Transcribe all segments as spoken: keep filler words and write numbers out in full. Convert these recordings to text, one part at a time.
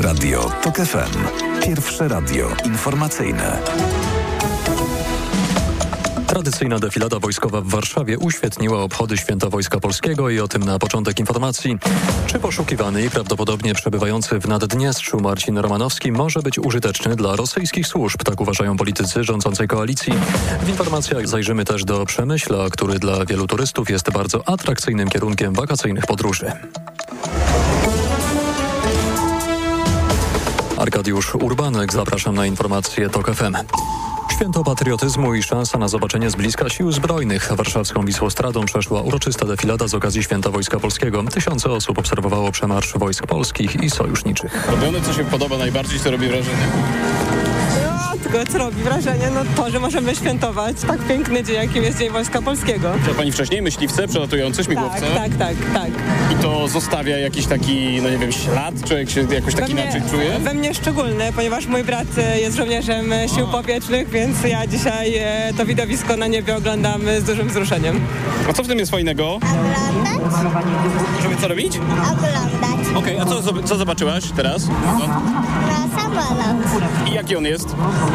Radio TOK F M. Pierwsze radio informacyjne. Tradycyjna defilada wojskowa w Warszawie uświetniła obchody Święta Wojska Polskiego i o tym na początek informacji. Czy poszukiwany i prawdopodobnie przebywający w Naddniestrzu Marcin Romanowski może być użyteczny dla rosyjskich służb? Tak uważają politycy rządzącej koalicji. W informacjach zajrzymy też do Przemyśla, który dla wielu turystów jest bardzo atrakcyjnym kierunkiem wakacyjnych podróży. Arkadiusz Urbanek, zapraszam na informacje TOK F M. Święto patriotyzmu i szansa na zobaczenie z bliska sił zbrojnych. Warszawską Wisłostradą przeszła uroczysta defilada z okazji Święta Wojska Polskiego. Tysiące osób obserwowało przemarsz wojsk polskich i sojuszniczych. Robione, co się podoba najbardziej, co robi wrażenie? Tylko co robi wrażenie, no to, że możemy świętować tak piękny dzień, jakim jest Dzień Wojska Polskiego. To pani wcześniej myśliwce, przelatujące, śmigłowce? Tak, tak, tak, tak. I to zostawia jakiś taki, no nie wiem, ślad? Człowiek się jakoś tak inaczej czuje? We mnie szczególny, ponieważ mój brat jest żołnierzem sił A. powietrznych, więc ja dzisiaj to widowisko na niebie oglądam z dużym wzruszeniem. A co w tym jest fajnego? Oglądać. Żeby co robić? Oglądać. Okej, okay, a co, co zobaczyłaś teraz? No, samolot. I jaki on jest?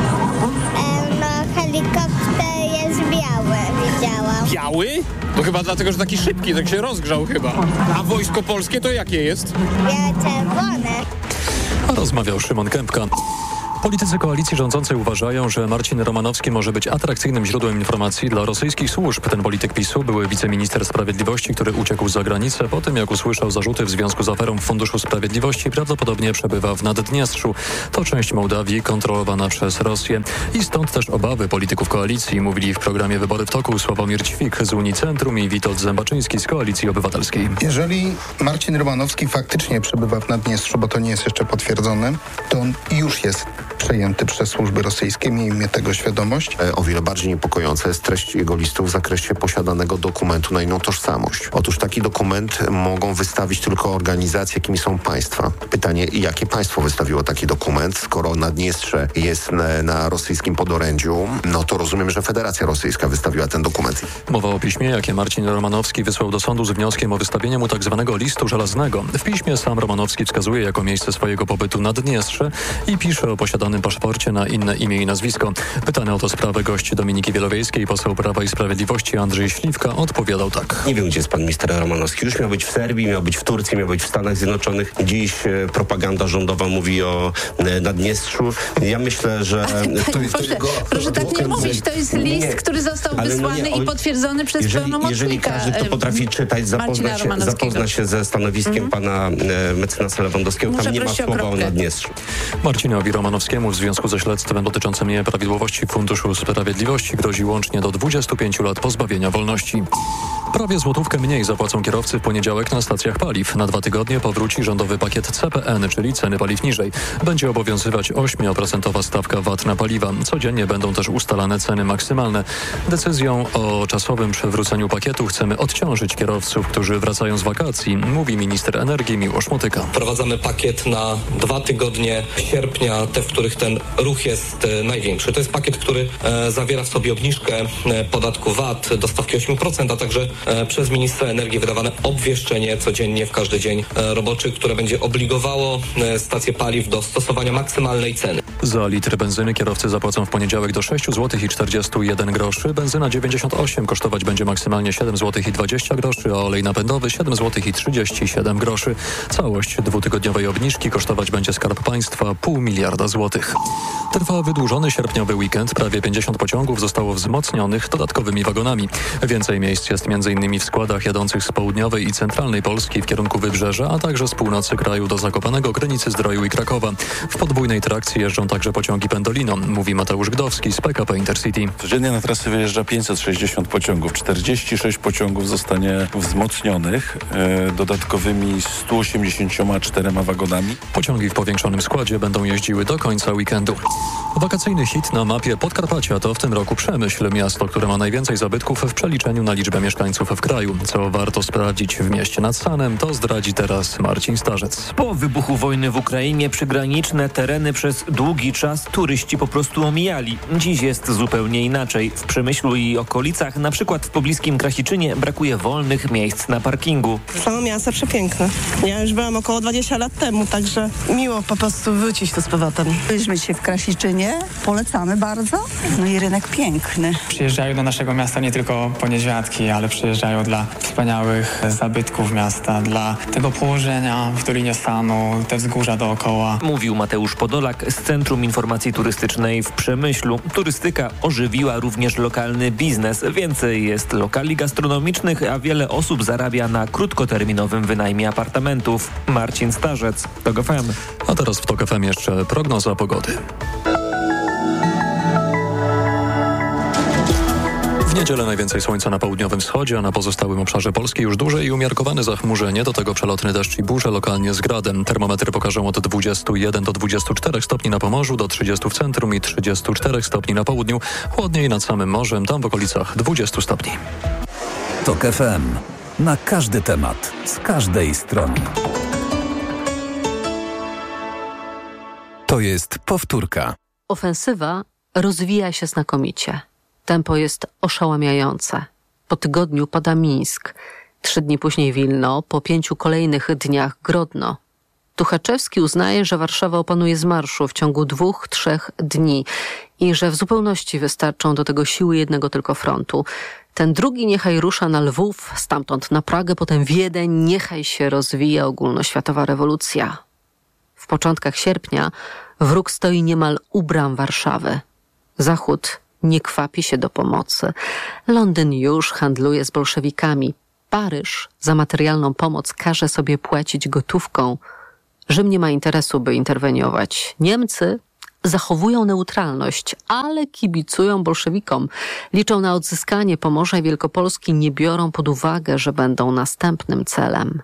No, helikopter jest biały, widziałam. Biały? To chyba dlatego, że taki szybki, tak się rozgrzał chyba. A Wojsko Polskie to jakie jest? Białe-czerwone. A rozmawiał Szymon Kępka. Politycy koalicji rządzącej uważają, że Marcin Romanowski może być atrakcyjnym źródłem informacji dla rosyjskich służb. Ten polityk PiSu, były wiceminister sprawiedliwości, który uciekł za granicę po tym, jak usłyszał zarzuty w związku z aferą w Funduszu Sprawiedliwości, prawdopodobnie przebywa w Naddniestrzu. To część Mołdawii kontrolowana przez Rosję. I stąd też obawy polityków koalicji, mówili w programie Wybory w toku Sławomir Ćwik z Unicentrum i Witold Zębaczyński z Koalicji Obywatelskiej. Jeżeli Marcin Romanowski faktycznie przebywa w Naddniestrzu, bo to nie jest jeszcze potwierdzone, to on już jest przejęty przez służby rosyjskie, miejmy tego świadomość. O wiele bardziej niepokojąca jest treść jego listu w zakresie posiadanego dokumentu na inną tożsamość. Otóż taki dokument mogą wystawić tylko organizacje, jakimi są państwa. Pytanie, jakie państwo wystawiło taki dokument? Skoro Naddniestrze jest na, na rosyjskim podorędziu, no to rozumiem, że Federacja Rosyjska wystawiła ten dokument. Mowa o piśmie, jakie Marcin Romanowski wysłał do sądu z wnioskiem o wystawienie mu tak zwanego listu żelaznego. W piśmie sam Romanowski wskazuje jako miejsce swojego pobytu Naddniestrze i pisze o posiadanym paszporcie na inne imię i nazwisko. Pytany o tę sprawę gość Dominiki Wielowiejskiej, poseł Prawa i Sprawiedliwości Andrzej Śliwka odpowiadał tak. Nie wiem, gdzie jest pan minister Romanowski. Już miał być w Serbii, miał być w Turcji, miał być w Stanach Zjednoczonych. Dziś e, propaganda rządowa mówi o e, Naddniestrzu. Ja myślę, że... To jest proszę, tego, proszę tak nie mówić. To jest list, nie, który został wysłany no nie, on, i potwierdzony przez jeżeli, pełnomocnika. Jeżeli każdy, kto potrafi czytać, zapozna się, zapozna się ze stanowiskiem mm. pana e, mecenasa Lewandowskiego, Muszę tam nie ma słowa o Naddniestrzu. Marcinowi Romanowskiemu w związku ze śledztwem dotyczącym nieprawidłowości w Funduszu Sprawiedliwości grozi łącznie do dwudziestu pięciu lat pozbawienia wolności. Prawie złotówkę mniej zapłacą kierowcy w poniedziałek na stacjach paliw. Na dwa tygodnie powróci rządowy pakiet C P N, czyli ceny paliw niżej. Będzie obowiązywać ośmioprocentowa stawka V A T na paliwa. Codziennie będą też ustalane ceny maksymalne. Decyzją o czasowym przywróceniu pakietu chcemy odciążyć kierowców, którzy wracają z wakacji, mówi minister energii Miłosz Motyka. Wprowadzamy pakiet na dwa tygodnie sierpnia, te, w których ten ruch jest e, największy. To jest pakiet, który e, zawiera w sobie obniżkę e, podatku V A T do stawki osiem procent, a także e, przez ministra energii wydawane obwieszczenie codziennie w każdy dzień e, roboczy, które będzie obligowało e, stacje paliw do stosowania maksymalnej ceny. Za litr benzyny kierowcy zapłacą w poniedziałek do sześć złotych i czterdzieści jeden groszy. Benzyna dziewięćdziesiąt osiem kosztować będzie maksymalnie siedem złotych i dwadzieścia groszy, a olej napędowy siedem złotych i trzydzieści siedem groszy. Całość dwutygodniowej obniżki kosztować będzie Skarb Państwa pół miliarda złotych. Trwa wydłużony sierpniowy weekend. Prawie pięćdziesiąt pociągów zostało wzmocnionych dodatkowymi wagonami. Więcej miejsc jest m.in. w składach jadących z południowej i centralnej Polski w kierunku Wybrzeża, a także z północy kraju do Zakopanego, Krynicy Zdroju i Krakowa. W podwójnej trakcji jeżdżą także pociągi Pendolino, mówi Mateusz Gdowski z P K P Intercity. Codziennie na trasy wyjeżdża pięćset sześćdziesiąt pociągów. czterdzieści sześć pociągów zostanie wzmocnionych e, dodatkowymi stu osiemdziesięcioma czterema wagonami. Pociągi w powiększonym składzie będą jeździły do końca końca weekendu. Wakacyjny hit na mapie Podkarpacia to w tym roku Przemyśl, miasto, które ma najwięcej zabytków w przeliczeniu na liczbę mieszkańców w kraju. Co warto sprawdzić w mieście nad Sanem, to zdradzi teraz Marcin Starzec. Po wybuchu wojny w Ukrainie przygraniczne tereny przez długi czas turyści po prostu omijali. Dziś jest zupełnie inaczej. W Przemyślu i okolicach, na przykład w pobliskim Krasiczynie, brakuje wolnych miejsc na parkingu. Samo miasto przepiękne. Ja już byłam około dwadzieścia lat temu, także miło po prostu wrócić tu z powrotem. Byliśmy dzisiaj w Krasiczynie, polecamy bardzo. No i rynek piękny. Przyjeżdżają do naszego miasta nie tylko po niedźwiadki, ale przyjeżdżają dla wspaniałych zabytków miasta, dla tego położenia w Dolinie Sanu, te wzgórza dookoła. Mówił Mateusz Podolak z Centrum Informacji Turystycznej w Przemyślu. Turystyka ożywiła również lokalny biznes. Więcej jest lokali gastronomicznych, a wiele osób zarabia na krótkoterminowym wynajmie apartamentów. Marcin Starzec, TOK F M. A teraz w TOK F M jeszcze prognoza pogody. W niedzielę najwięcej słońca na południowym wschodzie, a na pozostałym obszarze Polski już duże i umiarkowane zachmurzenie, do tego przelotny deszcz i burze, lokalnie z gradem. Termometry pokażą od dwudziestu jeden do dwudziestu czterech stopni na Pomorzu, do trzydziestu w centrum i trzydziestu czterech stopni na południu. Chłodniej nad samym morzem, tam w okolicach dwudziestu stopni. TOK F M. Na każdy temat, z każdej strony. To jest powtórka. Ofensywa rozwija się znakomicie. Tempo jest oszałamiające. Po tygodniu pada Mińsk. Trzy dni później Wilno, po pięciu kolejnych dniach Grodno. Tuchaczewski uznaje, że Warszawa opanuje z marszu w ciągu dwóch, trzech dni i że w zupełności wystarczą do tego siły jednego tylko frontu. Ten drugi niechaj rusza na Lwów, stamtąd na Pragę, potem Wiedeń, niechaj się rozwija ogólnoświatowa rewolucja. W początkach sierpnia wróg stoi niemal u bram Warszawy. Zachód nie kwapi się do pomocy. Londyn już handluje z bolszewikami. Paryż za materialną pomoc każe sobie płacić gotówką. Rzym nie ma interesu, by interweniować. Niemcy zachowują neutralność, ale kibicują bolszewikom. Liczą na odzyskanie Pomorza i Wielkopolski, nie biorą pod uwagę, że będą następnym celem.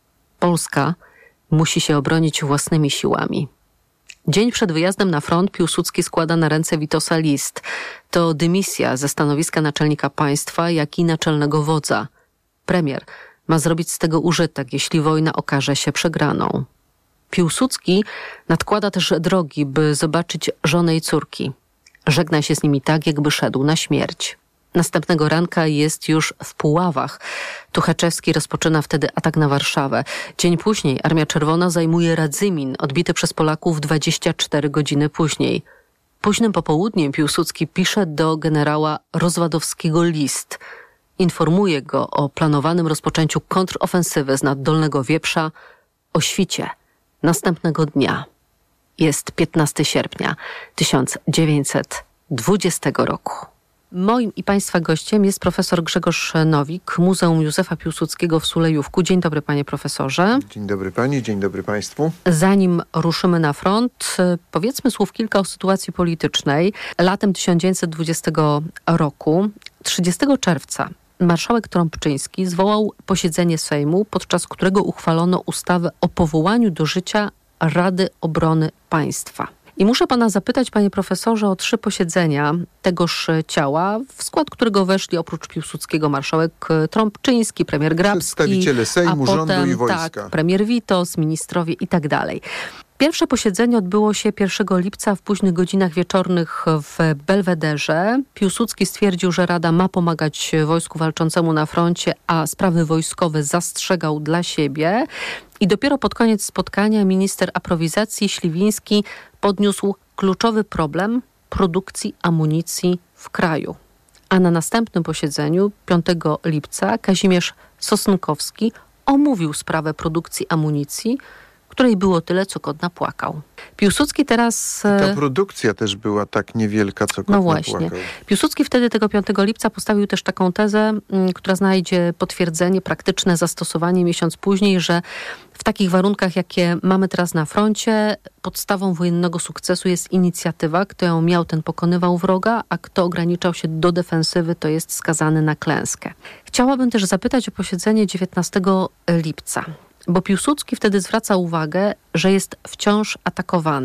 Polska musi się obronić własnymi siłami. Dzień przed wyjazdem na front Piłsudski składa na ręce Witosa list. To dymisja ze stanowiska naczelnika państwa, jak i naczelnego wodza. Premier ma zrobić z tego użytek, jeśli wojna okaże się przegraną. Piłsudski nadkłada też drogi, by zobaczyć żonę i córki. Żegna się z nimi tak, jakby szedł na śmierć. Następnego ranka jest już w Puławach. Tuchaczewski rozpoczyna wtedy atak na Warszawę. Dzień później Armia Czerwona zajmuje Radzymin, odbity przez Polaków dwadzieścia cztery godziny później. Późnym popołudniem Piłsudski pisze do generała Rozwadowskiego list. Informuje go o planowanym rozpoczęciu kontrofensywy z nad Dolnego Wieprza o świcie następnego dnia. Jest piętnastego sierpnia tysiąc dziewięćset dwudziestego roku. Moim i Państwa gościem jest profesor Grzegorz Nowik, Muzeum Józefa Piłsudskiego w Sulejówku. Dzień dobry, panie profesorze. Dzień dobry pani, dzień dobry państwu. Zanim ruszymy na front, powiedzmy słów kilka o sytuacji politycznej. Latem tysiąc dziewięćset dwudziestego roku, trzydziestego czerwca, marszałek Trąbczyński zwołał posiedzenie Sejmu, podczas którego uchwalono ustawę o powołaniu do życia Rady Obrony Państwa. I muszę pana zapytać, panie profesorze, o trzy posiedzenia tegoż ciała, w skład którego weszli oprócz Piłsudskiego marszałek Trąbczyński, premier Grabski, przedstawiciele Sejmu, a potem, rządu i wojska. Tak, premier Witos, ministrowie i tak dalej. Pierwsze posiedzenie odbyło się pierwszego lipca w późnych godzinach wieczornych w Belwederze. Piłsudski stwierdził, że Rada ma pomagać wojsku walczącemu na froncie, a sprawy wojskowe zastrzegał dla siebie. I dopiero pod koniec spotkania minister aprowizacji Śliwiński podniósł kluczowy problem produkcji amunicji w kraju. A na następnym posiedzeniu, piątego lipca, Kazimierz Sosnkowski omówił sprawę produkcji amunicji, której było tyle, co kot napłakał. Piłsudski teraz... I ta produkcja też była tak niewielka, co kot No właśnie. napłakał. Piłsudski wtedy tego piątego lipca postawił też taką tezę, która znajdzie potwierdzenie, praktyczne zastosowanie miesiąc później, że w takich warunkach, jakie mamy teraz na froncie, podstawą wojennego sukcesu jest inicjatywa. Kto ją miał, ten pokonywał wroga, a kto ograniczał się do defensywy, to jest skazany na klęskę. Chciałabym też zapytać o posiedzenie dziewiętnastego lipca. Bo Piłsudski wtedy zwraca uwagę, że jest wciąż atakowany.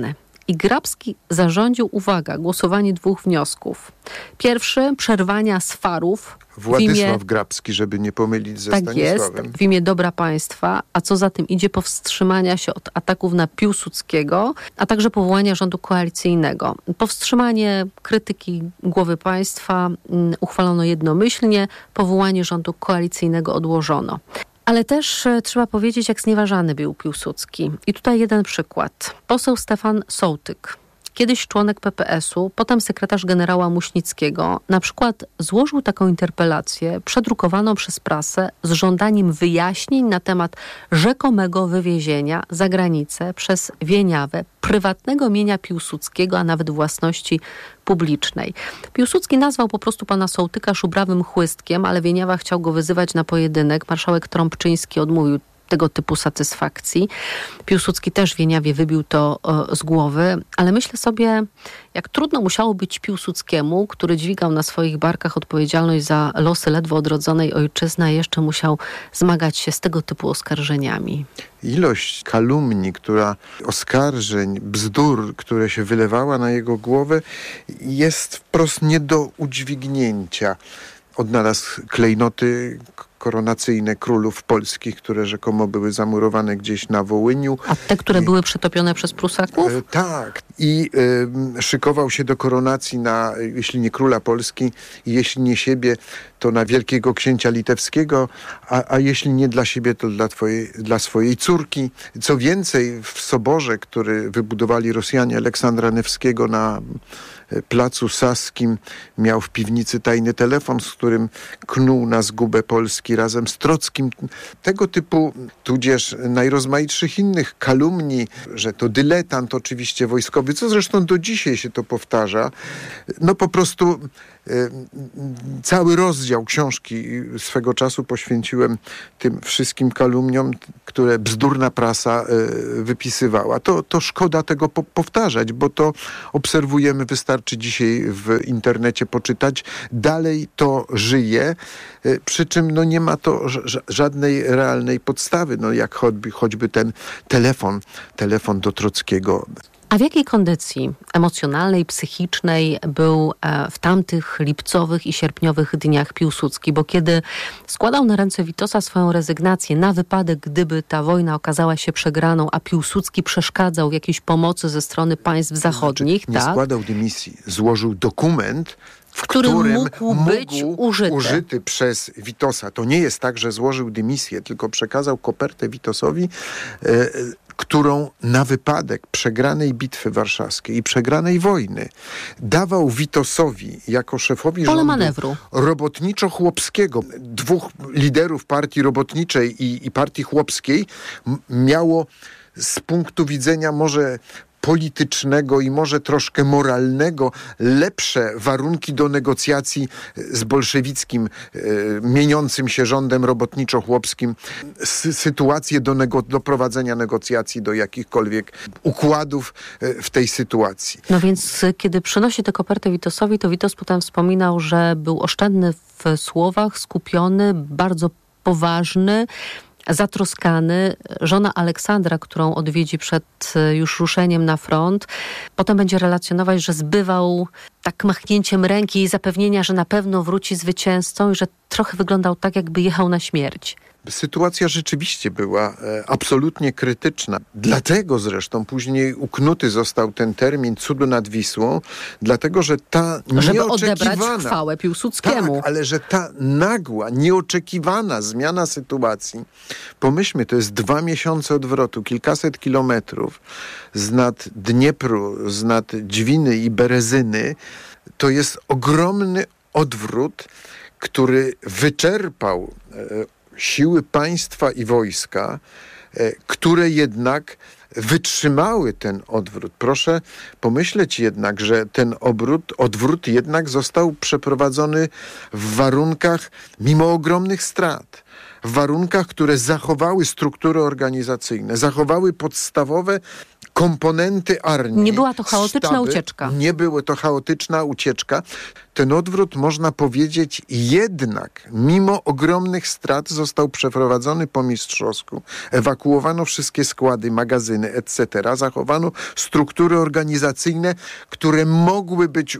I Grabski zarządził, uwaga, głosowanie dwóch wniosków. Pierwszy, przerwania swarów. Władysław imię, Grabski, żeby nie pomylić ze tak Stanisławem. jest, w imię dobra państwa, a co za tym idzie, powstrzymania się od ataków na Piłsudskiego, a także powołania rządu koalicyjnego. Powstrzymanie krytyki głowy państwa um, uchwalono jednomyślnie, powołanie rządu koalicyjnego odłożono. Ale też e, trzeba powiedzieć, jak znieważany był Piłsudski. I tutaj jeden przykład. Poseł Stefan Sołtyk, kiedyś członek P P S-u, potem sekretarz generała Muśnickiego, na przykład złożył taką interpelację przedrukowaną przez prasę z żądaniem wyjaśnień na temat rzekomego wywiezienia za granicę przez Wieniawę prywatnego mienia Piłsudskiego, a nawet własności publicznej. Piłsudski nazwał po prostu pana Sołtyka szubrawym chłystkiem, ale Wieniawa chciał go wyzywać na pojedynek. Marszałek Trąbczyński odmówił tego typu satysfakcji. Piłsudski też w Wieniawie wybił to e, z głowy, ale myślę sobie, jak trudno musiało być Piłsudskiemu, który dźwigał na swoich barkach odpowiedzialność za losy ledwo odrodzonej ojczyzny, a jeszcze musiał zmagać się z tego typu oskarżeniami. Ilość kalumni, która, oskarżeń, bzdur, które się wylewała na jego głowę, jest wprost nie do udźwignięcia. Odnalazł klejnoty koronacyjne królów polskich, które rzekomo były zamurowane gdzieś na Wołyniu. A te, które I, były przetopione przez Prusaków? E, tak. I e, szykował się do koronacji na, jeśli nie króla Polski, jeśli nie siebie, to na wielkiego księcia litewskiego, a, a jeśli nie dla siebie, to dla, twojej, dla swojej córki. Co więcej, w soborze, który wybudowali Rosjanie, Aleksandra Newskiego na Placu Saskim, miał w piwnicy tajny telefon, z którym knuł na zgubę Polski razem z Trockim. Tego typu, tudzież najrozmaitszych innych kalumni, że to dyletant oczywiście wojskowy, co zresztą do dzisiaj się to powtarza. No po prostu cały rozdział książki swego czasu poświęciłem tym wszystkim kalumniom, które bzdurna prasa wypisywała. To, to szkoda tego po- powtarzać, bo to obserwujemy, wystarczy dzisiaj w internecie poczytać. Dalej to żyje, przy czym no nie ma to ż- żadnej realnej podstawy, no jak choćby, choćby ten telefon, telefon do Trockiego. A w jakiej kondycji emocjonalnej, psychicznej był w tamtych lipcowych i sierpniowych dniach Piłsudski? Bo kiedy składał na ręce Witosa swoją rezygnację na wypadek, gdyby ta wojna okazała się przegraną, a Piłsudski przeszkadzał w jakiejś pomocy ze strony państw zachodnich, znaczy, nie tak? składał dymisji, złożył dokument, w którym, którym mógł, mógł być użyty. użyty przez Witosa. To nie jest tak, że złożył dymisję, tylko przekazał kopertę Witosowi, e, którą na wypadek przegranej bitwy warszawskiej i przegranej wojny dawał Witosowi jako szefowi Pole rządu manewru robotniczo-chłopskiego. Dwóch liderów partii robotniczej i, i partii chłopskiej m- miało z punktu widzenia może politycznego i może troszkę moralnego lepsze warunki do negocjacji z bolszewickim, e, mieniącym się rządem robotniczo-chłopskim, sy- sytuację do, nego- do prowadzenia negocjacji, do jakichkolwiek układów e, w tej sytuacji. No więc kiedy przynosi tę kopertę Witosowi, to Witos potem wspominał, że był oszczędny w słowach, skupiony, bardzo poważny, zatroskany. Żona Aleksandra, którą odwiedzi przed już ruszeniem na front, potem będzie relacjonować, że zbywał tak machnięciem ręki i zapewnienia, że na pewno wróci zwycięzcą i że trochę wyglądał tak, jakby jechał na śmierć. Sytuacja rzeczywiście była e, absolutnie krytyczna. Dlatego zresztą później uknuty został ten termin cudu nad Wisłą, dlatego że ta Żeby nieoczekiwana... odebrać chwałę Piłsudskiemu. Tak, ale że ta nagła, nieoczekiwana zmiana sytuacji, pomyślmy, to jest dwa miesiące odwrotu, kilkaset kilometrów z nad Dniepru, z nad Dźwiny i Berezyny, to jest ogromny odwrót, który wyczerpał e, siły państwa i wojska, e, które jednak wytrzymały ten odwrót. Proszę pomyśleć jednak, że ten obrót, odwrót jednak został przeprowadzony w warunkach mimo ogromnych strat. w warunkach, które zachowały struktury organizacyjne, zachowały podstawowe komponenty armii. Nie była to chaotyczna sztaby, ucieczka. Nie była to chaotyczna ucieczka. Ten odwrót, można powiedzieć, jednak mimo ogromnych strat został przeprowadzony po mistrzowsku. Ewakuowano wszystkie składy, magazyny, et cetera. Zachowano struktury organizacyjne, które mogły być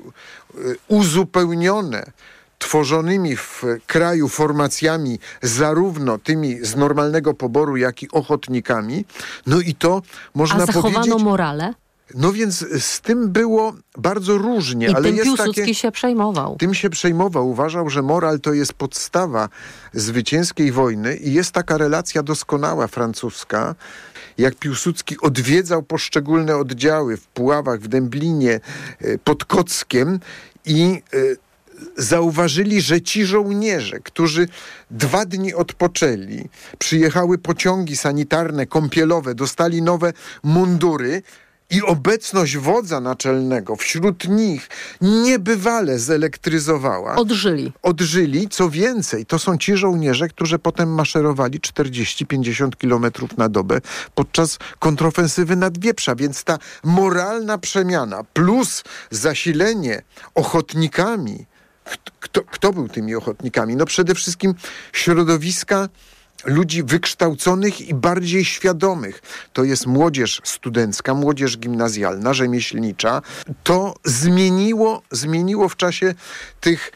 uzupełnione tworzonymi w kraju formacjami, zarówno tymi z normalnego poboru, jak i ochotnikami. No i to można powiedzieć... A zachowano morale? No więc z tym było bardzo różnie. I ale tym jest Piłsudski takie, się przejmował. Tym się przejmował. Uważał, że moral to jest podstawa zwycięskiej wojny i jest taka relacja doskonała francuska, jak Piłsudski odwiedzał poszczególne oddziały w Puławach, w Dęblinie, pod Kockiem i zauważyli, że ci żołnierze, którzy dwa dni odpoczęli, przyjechały pociągi sanitarne, kąpielowe, dostali nowe mundury i obecność wodza naczelnego wśród nich niebywale zelektryzowała. Odżyli. Odżyli. Co więcej, to są ci żołnierze, którzy potem maszerowali czterdzieści pięćdziesiąt kilometrów na dobę podczas kontrofensywy nad Wieprza. Więc ta moralna przemiana plus zasilenie ochotnikami. Kto, kto był tymi ochotnikami? No przede wszystkim środowiska ludzi wykształconych i bardziej świadomych. To jest młodzież studencka, młodzież gimnazjalna, rzemieślnicza. To zmieniło, zmieniło w czasie tych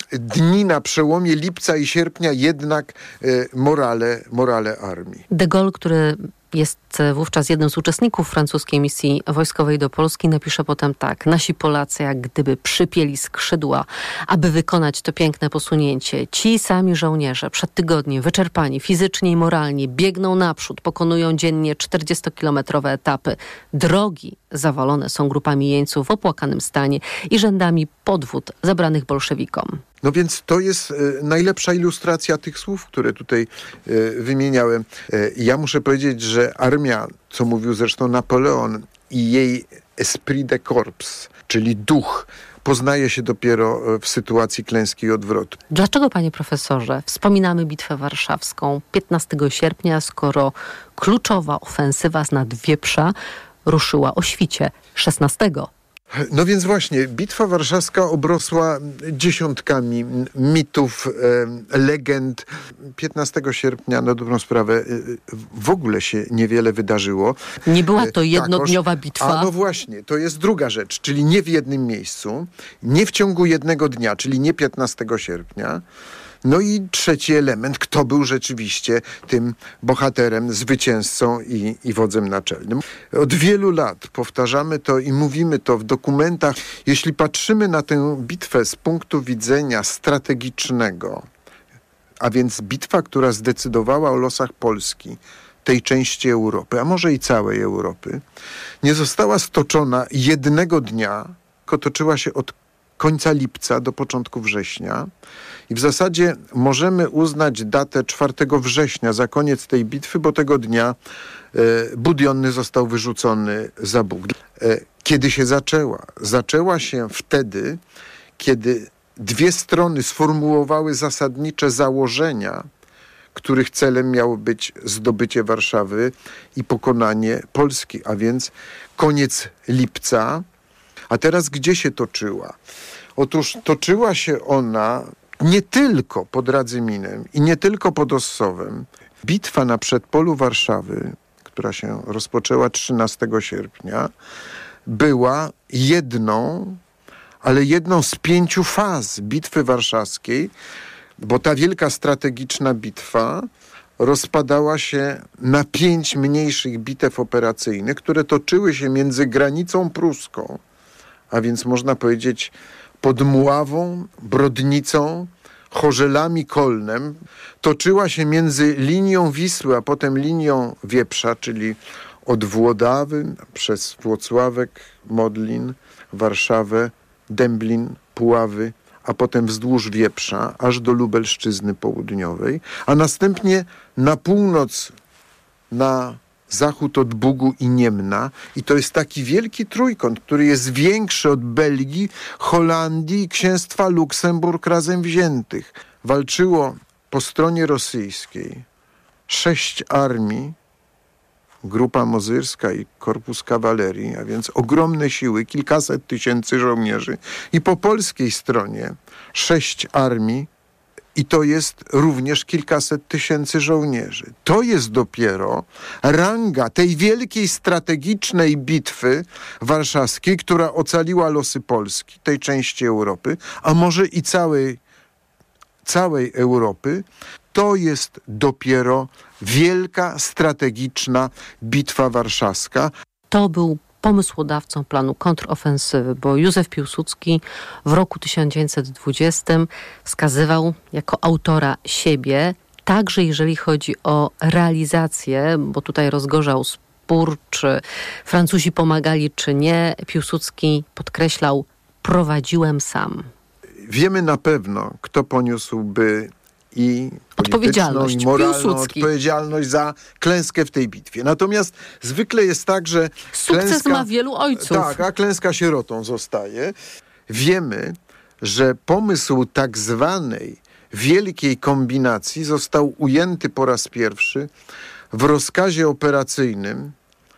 dni na przełomie lipca i sierpnia jednak e, morale, morale armii. De Gaulle, który jest wówczas jednym z uczestników francuskiej misji wojskowej do Polski, napisze potem tak: nasi Polacy jak gdyby przypięli skrzydła, aby wykonać to piękne posunięcie. Ci sami żołnierze przed tygodniem wyczerpani fizycznie i moralnie biegną naprzód, pokonują dziennie czterdziestokilometrowe etapy. Drogi zawalone są grupami jeńców w opłakanym stanie i rzędami podwód zabranych bolszewikom. No więc to jest e, najlepsza ilustracja tych słów, które tutaj e, wymieniałem. E, ja muszę powiedzieć, że armia, co mówił zresztą Napoleon, i jej esprit de corps, czyli duch, poznaje się dopiero w sytuacji klęski i odwrotu. Dlaczego, panie profesorze, wspominamy Bitwę Warszawską piętnastego sierpnia, skoro kluczowa ofensywa z nad Wieprza ruszyła o świcie szesnastego? No więc właśnie, Bitwa Warszawska obrosła dziesiątkami mitów, e, legend. piętnastego sierpnia, na dobrą sprawę, e, w ogóle się niewiele wydarzyło. Nie była to jednodniowa bitwa. A no właśnie, to jest druga rzecz, czyli nie w jednym miejscu, nie w ciągu jednego dnia, czyli nie piętnastego sierpnia. No i trzeci element, kto był rzeczywiście tym bohaterem, zwycięzcą i, i wodzem naczelnym. Od wielu lat powtarzamy to i mówimy to w dokumentach. Jeśli patrzymy na tę bitwę z punktu widzenia strategicznego, a więc bitwa, która zdecydowała o losach Polski, tej części Europy, a może i całej Europy, nie została stoczona jednego dnia, tylko toczyła się od końca lipca do początku września. I w zasadzie możemy uznać datę czwartego września za koniec tej bitwy, bo tego dnia e, Budionny został wyrzucony za Bóg. E, kiedy się zaczęła? Zaczęła się wtedy, kiedy dwie strony sformułowały zasadnicze założenia, których celem miało być zdobycie Warszawy i pokonanie Polski, a więc koniec lipca. A teraz gdzie się toczyła? Otóż toczyła się ona nie tylko pod Radzyminem i nie tylko pod Ossowem. Bitwa na przedpolu Warszawy, która się rozpoczęła trzynastego sierpnia, była jedną, ale jedną z pięciu faz Bitwy Warszawskiej, bo ta wielka strategiczna bitwa rozpadała się na pięć mniejszych bitew operacyjnych, które toczyły się między granicą pruską, a więc można powiedzieć pod Mławą, Brodnicą, Chorzelami, Kolnem. Toczyła się między linią Wisły, a potem linią Wieprza, czyli od Włodawy przez Włocławek, Modlin, Warszawę, Dęblin, Puławy, a potem wzdłuż Wieprza, aż do Lubelszczyzny Południowej, a następnie na północ, na zachód od Bugu i Niemna. I to jest taki wielki trójkąt, który jest większy od Belgii, Holandii i Księstwa Luksemburg razem wziętych. Walczyło po stronie rosyjskiej sześć armii, Grupa Mozyrska i Korpus Kawalerii, a więc ogromne siły, kilkaset tysięcy żołnierzy, i po polskiej stronie sześć armii, i to jest również kilkaset tysięcy żołnierzy. To jest dopiero ranga tej wielkiej strategicznej bitwy warszawskiej, która ocaliła losy Polski, tej części Europy, a może i całej, całej Europy. To jest dopiero wielka strategiczna bitwa warszawska. To był pomysłodawcą planu kontrofensywy, bo Józef Piłsudski w roku tysiąc dziewięćset dwudziestym wskazywał jako autora siebie, także jeżeli chodzi o realizację, bo tutaj rozgorzał spór, czy Francuzi pomagali, czy nie. Piłsudski podkreślał: prowadziłem sam. Wiemy na pewno, kto poniósłby i polityczną, i moralną Piłsudski. odpowiedzialność za klęskę w tej bitwie. Natomiast zwykle jest tak, że sukces klęska, ma wielu ojców. Tak, a klęska sierotą zostaje. Wiemy, że pomysł tak zwanej wielkiej kombinacji został ujęty po raz pierwszy w rozkazie operacyjnym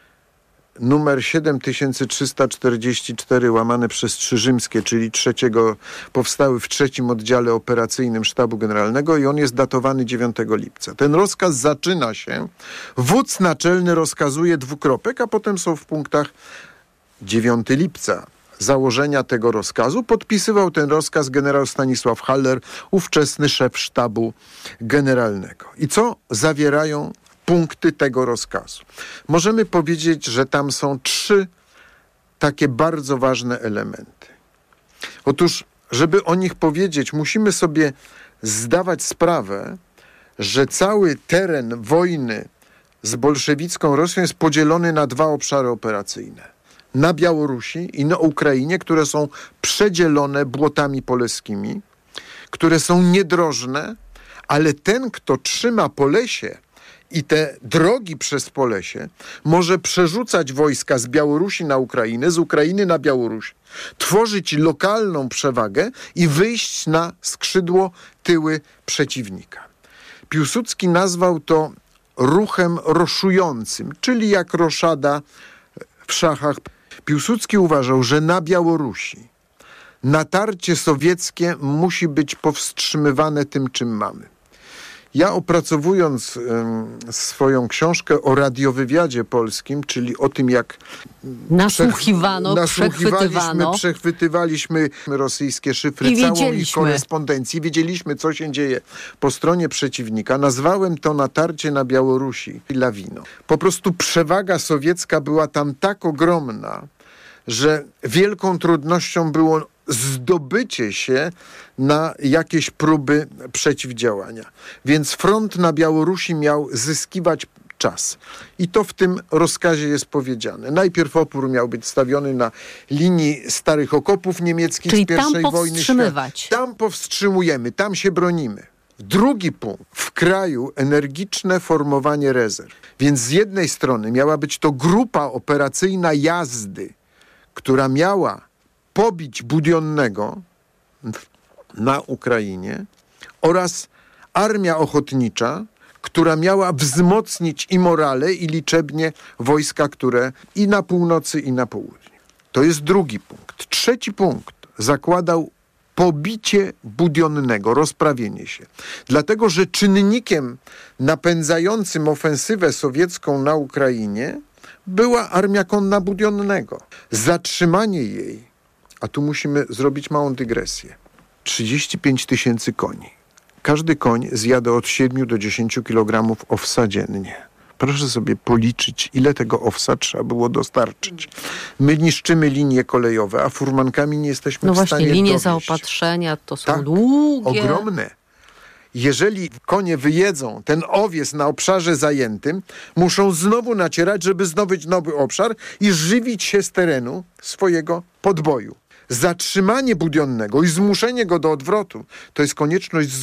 numer siedem tysięcy trzysta czterdzieści cztery łamane przez trzy rzymskie, czyli trzeciego, powstały w trzecim oddziale operacyjnym Sztabu Generalnego, i on jest datowany dziewiątego lipca. Ten rozkaz zaczyna się: wódz naczelny rozkazuje dwukropek, a potem są w punktach dziewiątego lipca założenia tego rozkazu. Podpisywał ten rozkaz generał Stanisław Haller, ówczesny szef Sztabu Generalnego. I co zawierają punkty tego rozkazu? Możemy powiedzieć, że tam są trzy takie bardzo ważne elementy. Otóż, żeby o nich powiedzieć, musimy sobie zdawać sprawę, że cały teren wojny z bolszewicką Rosją jest podzielony na dwa obszary operacyjne. Na Białorusi i na Ukrainie, które są przedzielone błotami poleskimi, które są niedrożne, ale ten, kto trzyma Polesie i te drogi przez Polesie, może przerzucać wojska z Białorusi na Ukrainę, z Ukrainy na Białoruś, tworzyć lokalną przewagę i wyjść na skrzydło, tyły przeciwnika. Piłsudski nazwał to ruchem roszującym, czyli jak roszada w szachach. Piłsudski uważał, że na Białorusi natarcie sowieckie musi być powstrzymywane tym, czym mamy. Ja, opracowując um, swoją książkę o radiowywiadzie polskim, czyli o tym, jak nasłuchiwano, przech, przechwytywano, przechwytywaliśmy rosyjskie szyfry, całą ich korespondencję, wiedzieliśmy, co się dzieje po stronie przeciwnika. Nazwałem to natarcie na Białorusi lawiną. Po prostu przewaga sowiecka była tam tak ogromna, że wielką trudnością było zdobycie się na jakieś próby przeciwdziałania. Więc front na Białorusi miał zyskiwać czas. I to w tym rozkazie jest powiedziane. Najpierw opór miał być stawiony na linii starych okopów niemieckich Czyli z pierwszej tam wojny światowej. Tam powstrzymujemy, tam się bronimy. Drugi punkt. W kraju energiczne formowanie rezerw. Więc z jednej strony miała być to grupa operacyjna jazdy, która miała pobić Budionnego na Ukrainie, oraz armia ochotnicza, która miała wzmocnić i morale, i liczebnie wojska, które i na północy, i na południu. To jest drugi punkt. Trzeci punkt zakładał pobicie Budionnego, rozprawienie się. Dlatego, że czynnikiem napędzającym ofensywę sowiecką na Ukrainie była armia konna Budionnego. Zatrzymanie jej, a tu musimy zrobić małą dygresję, trzydzieści pięć tysięcy koni. Każdy koń zjada od siedmiu do dziesięciu kilogramów owsa dziennie. Proszę sobie policzyć, ile tego owsa trzeba było dostarczyć. My niszczymy linie kolejowe, a furmankami nie jesteśmy no w właśnie, stanie linie dowieść. zaopatrzenia to są tak, długie. Ogromne. Jeżeli konie wyjedzą ten owiec na obszarze zajętym, muszą znowu nacierać, żeby zdobyć nowy obszar i żywić się z terenu swojego podboju. Zatrzymanie Budionnego i zmuszenie go do odwrotu to jest konieczność z-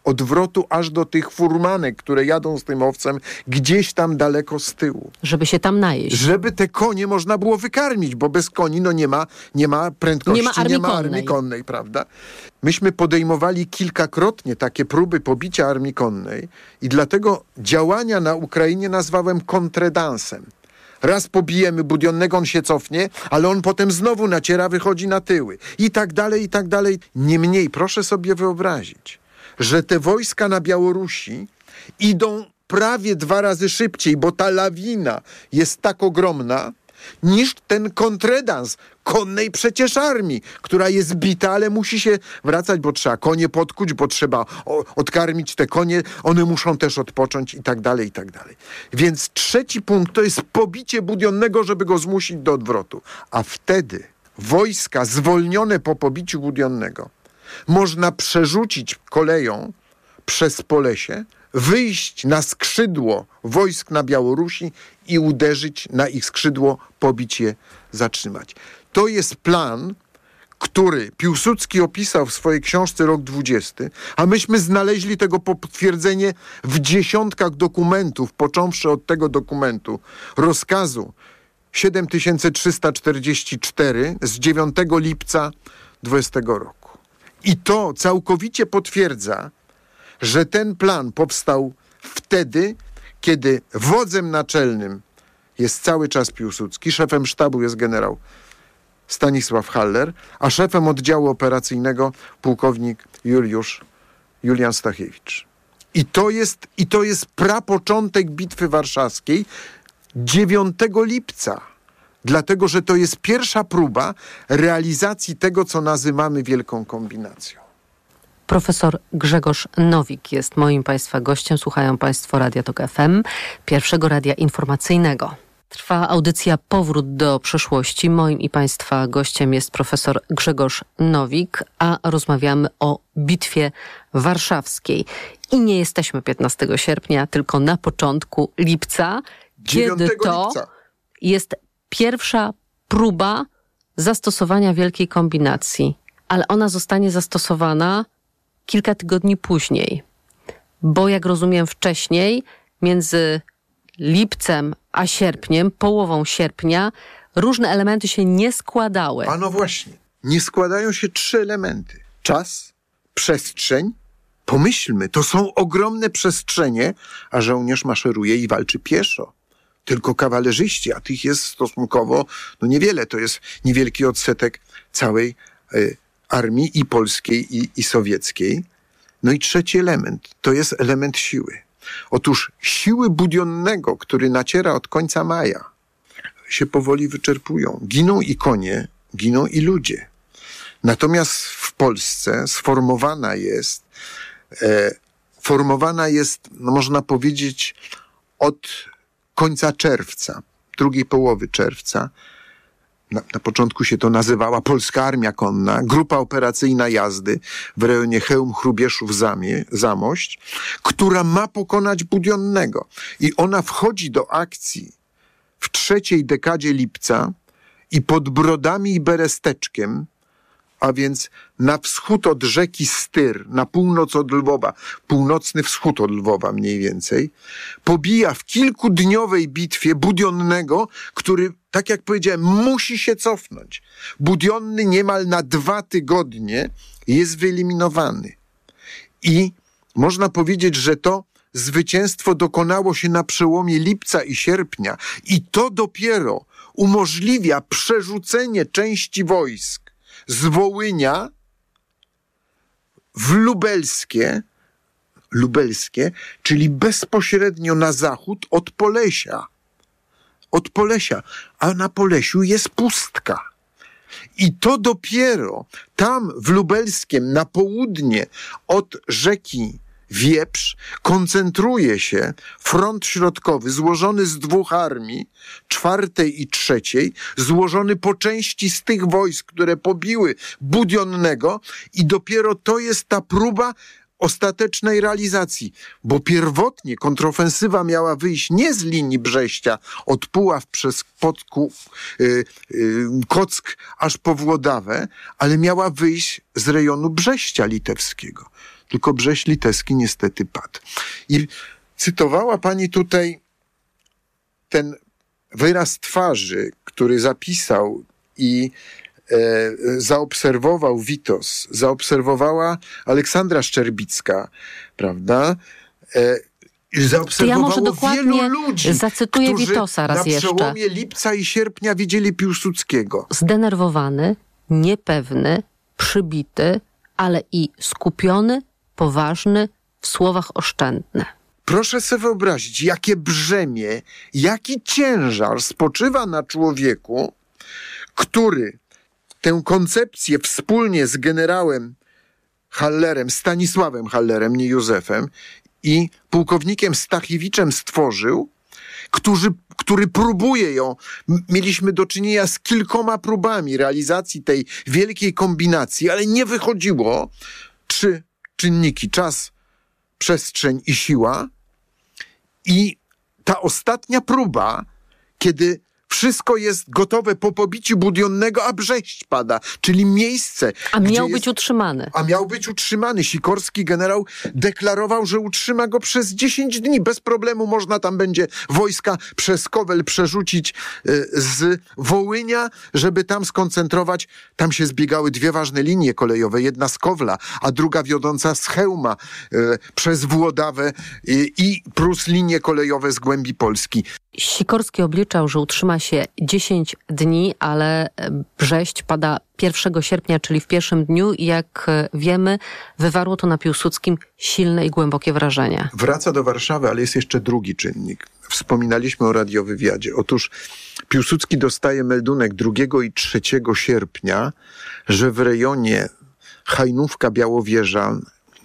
odwrotu aż do tych furmanek, które jadą z tym owcem gdzieś tam daleko z tyłu. Żeby się tam najeść. Żeby te konie można było wykarmić, bo bez koni no nie ma, nie ma prędkości, nie ma armii, nie ma konnej. armii konnej, prawda? Myśmy podejmowali kilkakrotnie takie próby pobicia armii konnej i dlatego działania na Ukrainie nazwałem kontredansem. Raz pobijemy Budionnego, on się cofnie, ale on potem znowu naciera, wychodzi na tyły. I tak dalej, i tak dalej. Niemniej, proszę sobie wyobrazić, że te wojska na Białorusi idą prawie dwa razy szybciej, bo ta lawina jest tak ogromna, niż ten kontredans konnej przecież armii, która jest bita, ale musi się wracać, bo trzeba konie podkuć, bo trzeba o, odkarmić te konie, one muszą też odpocząć i tak dalej, i tak dalej. Więc trzeci punkt to jest pobicie Budionnego, żeby go zmusić do odwrotu. A wtedy wojska zwolnione po pobiciu Budionnego można przerzucić koleją przez Polesie, wyjść na skrzydło wojsk na Białorusi i uderzyć na ich skrzydło, pobić je, zatrzymać. To jest plan, który Piłsudski opisał w swojej książce Rok dwudziesty, a myśmy znaleźli tego potwierdzenie w dziesiątkach dokumentów, począwszy od tego dokumentu, rozkazu siedem tysięcy trzysta czterdzieści cztery z dziewiątego lipca dwudziestego roku. I to całkowicie potwierdza, że ten plan powstał wtedy, kiedy wodzem naczelnym jest cały czas Piłsudski, szefem sztabu jest generał Stanisław Haller, a szefem oddziału operacyjnego pułkownik Juliusz Julian Stachiewicz. I to jest, i to jest prapoczątek Bitwy Warszawskiej dziewiątego lipca. Dlatego, że to jest pierwsza próba realizacji tego, co nazywamy wielką kombinacją. Profesor Grzegorz Nowik jest moim Państwa gościem. Słuchają Państwo Radia Tok F M, pierwszego radia informacyjnego. Trwa audycja Powrót do przeszłości. Moim i Państwa gościem jest profesor Grzegorz Nowik, a rozmawiamy o Bitwie Warszawskiej. I nie jesteśmy piętnastego sierpnia, tylko na początku lipca, kiedy to lipca. Jest pierwsza próba zastosowania wielkiej kombinacji. Ale ona zostanie zastosowana kilka tygodni później. Bo jak rozumiem wcześniej, między lipcem a sierpniem, połową sierpnia, różne elementy się nie składały. A no właśnie. Nie składają się trzy elementy. Czas, przestrzeń. Pomyślmy, to są ogromne przestrzenie, a żołnierz maszeruje i walczy pieszo. Tylko kawalerzyści, a tych jest stosunkowo no niewiele. To jest niewielki odsetek całej y, armii i polskiej, i, i sowieckiej. No i trzeci element, to jest element siły. Otóż siły Budionnego, który naciera od końca maja, się powoli wyczerpują. Giną i konie, giną i ludzie. Natomiast w Polsce sformowana jest, e, formowana jest, no można powiedzieć, od końca czerwca, drugiej połowy czerwca. Na, na początku się to nazywała Polska Armia Konna, Grupa Operacyjna Jazdy w rejonie Chełm, Hrubieszów, Zamie, Zamość, która ma pokonać Budionnego. I ona wchodzi do akcji w trzeciej dekadzie lipca i pod Brodami i Beresteczkiem, a więc na wschód od rzeki Styr, na północ od Lwowa, północny wschód od Lwowa mniej więcej, pobija w kilkudniowej bitwie Budionnego, który, tak jak powiedziałem, musi się cofnąć. Budionny niemal na dwa tygodnie jest wyeliminowany. I można powiedzieć, że to zwycięstwo dokonało się na przełomie lipca i sierpnia i to dopiero umożliwia przerzucenie części wojsk z Wołynia w Lubelskie, Lubelskie, czyli bezpośrednio na zachód od Polesia. Od Polesia, a na Polesiu jest pustka. I to dopiero tam w Lubelskiem, na południe od rzeki Wieprz, koncentruje się front środkowy złożony z dwóch armii, czwartej i trzeciej, złożony po części z tych wojsk, które pobiły Budionnego i dopiero to jest ta próba ostatecznej realizacji, bo pierwotnie kontrofensywa miała wyjść nie z linii Brześcia, od Puław przez Podku, yy, yy, Kock aż po Włodawę, ale miała wyjść z rejonu Brześcia litewskiego. tylko Brześć Litewski niestety padł. I cytowała pani tutaj ten wyraz twarzy, który zapisał i e, zaobserwował Witos, zaobserwowała Aleksandra Szczerbicka, prawda? E, To ja może wielu dokładnie ludzi, zacytuję którzy Witosa raz na jeszcze. przełomie lipca i sierpnia widzieli Piłsudskiego. Zdenerwowany, niepewny, przybity, ale i skupiony, poważny, w słowach oszczędny. Proszę sobie wyobrazić, jakie brzemię, jaki ciężar spoczywa na człowieku, który tę koncepcję wspólnie z generałem Hallerem, Stanisławem Hallerem, nie Józefem, i pułkownikiem Stachiewiczem stworzył, którzy, który próbuje ją. Mieliśmy do czynienia z kilkoma próbami realizacji tej wielkiej kombinacji, ale nie wychodziło. Trzy czynniki: czas, przestrzeń i siła. I ta ostatnia próba, kiedy wszystko jest gotowe po pobiciu Budionnego, a Brześć pada, czyli miejsce. A miał jest, być utrzymany. A miał być utrzymany. Sikorski generał deklarował, że utrzyma go przez dziesięć dni. Bez problemu można tam będzie wojska przez Kowel przerzucić y, z Wołynia, żeby tam skoncentrować. Tam się zbiegały dwie ważne linie kolejowe. Jedna z Kowla, a druga wiodąca z Chełma y, przez Włodawę y, i plus linie kolejowe z głębi Polski. Sikorski obliczał, że utrzyma się dziesięć dni, ale Brześć pada pierwszego sierpnia, czyli w pierwszym dniu, i jak wiemy, wywarło to na Piłsudskim silne i głębokie wrażenie. Wraca do Warszawy, ale jest jeszcze drugi czynnik. Wspominaliśmy o radiowywiadzie. Otóż Piłsudski dostaje meldunek drugiego i trzeciego sierpnia, że w rejonie Hajnówka, Białowieża